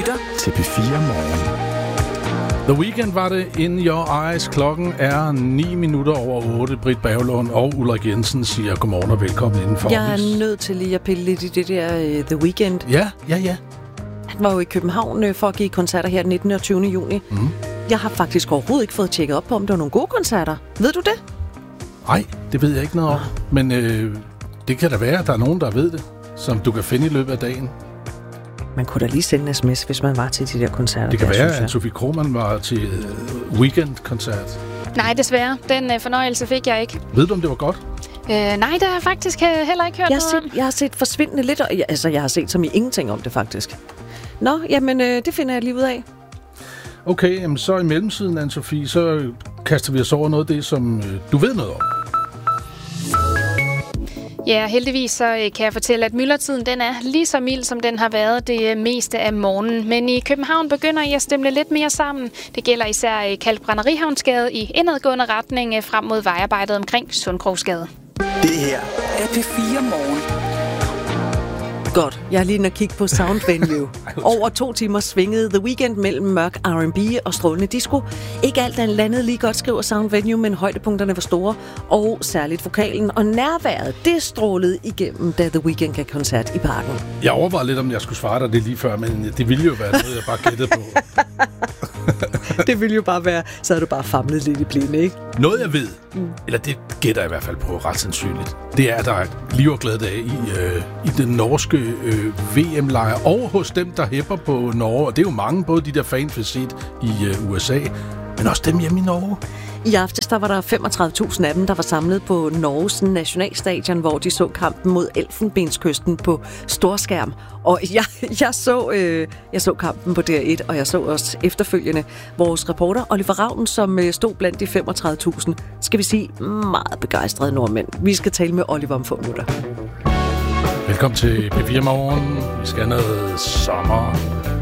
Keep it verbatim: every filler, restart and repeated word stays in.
lytter til P fire Morgen. The Weekend var det in your eyes. Klokken er ni minutter over otte. Britt Berglund og Ulrik Jensen siger godmorgen og velkommen indenfor. Jeg er nødt til lige at pille lidt i det der uh, The Weekend. Ja, ja, ja. Han var jo i København uh, for at give koncerter her den nittende og tyvende juni. Mm. Jeg har faktisk overhovedet ikke fået tjekket op på, om der var nogle gode koncerter. Ved du det? Nej, det ved jeg ikke noget om. Men øh, det kan da være, at der er nogen, der ved det, som du kan finde i løbet af dagen. Man kunne da lige sende en sms, hvis man var til de der koncerter. Det kan der, være, at Sofie Krohmann var til uh, weekendkoncert. Nej, desværre. Den uh, fornøjelse fik jeg ikke. Ved du, om det var godt? Uh, nej, det har jeg faktisk uh, heller ikke hørt jeg noget har om. set, Jeg har set forsvindende lidt, og, altså jeg har set som i ingenting om det faktisk. Nå, jamen øh, det finder jeg lige ud af. Okay, jamen så i mellemtiden, Anne-Sophie, så kaster vi os over noget af det, som øh, du ved noget om. Ja, heldigvis så kan jeg fortælle, at myldretiden den er lige så mild, som den har været det meste af morgenen. Men i København begynder I at stemle lidt mere sammen. Det gælder især Kalkbrænderihavnsgade i indadgående retning frem mod vejarbejdet omkring Sundkrogsgade. Det her er P fire Morgen. Godt. Jeg er lige inde og kigge på Sound Venue. Over to timer svingede The Weekend mellem mørk R and B og strålende disco. Ikke alt er landet lige godt, skriver Sound Venue, men højdepunkterne var store, og særligt vokalen og nærværet, det strålede igennem, da The Weekend gav koncert i Parken. Jeg overvejede lidt, om jeg skulle svare dig det lige før, men det ville jo være noget, jeg bare gættede på. Det ville jo bare være, så havde du bare famlet lidt i blinde, ikke? Noget jeg ved, mm. eller det gætter jeg i hvert fald på ret sandsynligt, det er, at der er liv og glade dage i, øh, i den norske øh, V M-lejr, og hos dem, der hæpper på Norge. Og det er jo mange, både de der fans, vi har set i øh, U S A, men også dem hjemme i Norge. I aftes der var der femogtredive tusind af dem, der var samlet på Norges nationalstadion, hvor de så kampen mod Elfenbenskysten på storskærm. Og jeg, jeg, så, øh, jeg så kampen på D R et, og jeg så også efterfølgende vores reporter Oliver Ravn, som øh, stod blandt de femogtredive tusind, skal vi sige, meget begejstrede nordmænd. Vi skal tale med Oliver om få minutter. Velkommen til P fire Morgen. Vi skal have noget sommer.